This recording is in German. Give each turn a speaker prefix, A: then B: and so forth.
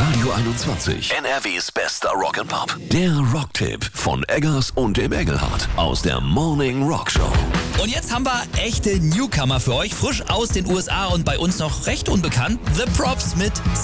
A: Radio 21. NRWs bester Rock'n'Pop. Der Rocktipp von Eggers und dem Engelhardt aus der Morning Rock Show.
B: Und jetzt haben wir echte Newcomer für euch, frisch aus den USA und bei uns noch recht unbekannt. The Props mit